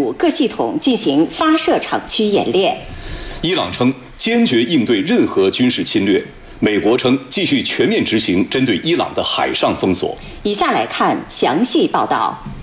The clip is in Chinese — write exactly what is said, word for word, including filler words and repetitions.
五各系统进行发射场区演练。 伊朗称坚决应对任何军事侵略。美国称继续全面执行针对伊朗的海上封锁。 以下来看详细报道。